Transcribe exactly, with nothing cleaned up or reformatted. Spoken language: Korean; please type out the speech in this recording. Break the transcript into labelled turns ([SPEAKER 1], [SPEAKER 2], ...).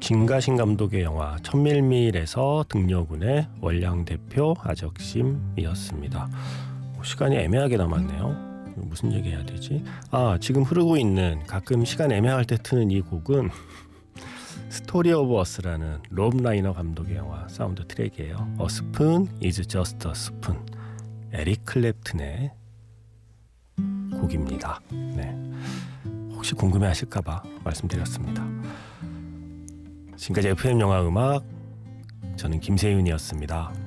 [SPEAKER 1] 진가신 감독의 영화 천밀밀에서 등려군의 월량 대표 아적심이었습니다. 시간이 애매하게 남았네요. 무슨 얘기 해야 되지? 아, 지금 흐르고 있는 가끔 시간 애매할 때 트는 이 곡은 스토리 오브 어스라는 롭 라이너 감독의 영화 사운드 트랙이에요. A spoon is just a spoon. 에릭 클랩튼의 곡입니다. 네. 혹시 궁금해하실까봐 말씀드렸습니다. 지금까지 에프엠 영화 음악, 저는 김세윤이었습니다.